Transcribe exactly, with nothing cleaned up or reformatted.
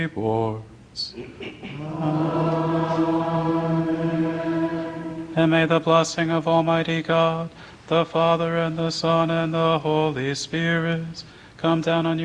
rewards. And may the blessing of Almighty God, the Father, and the Son, and the Holy Spirit come down on you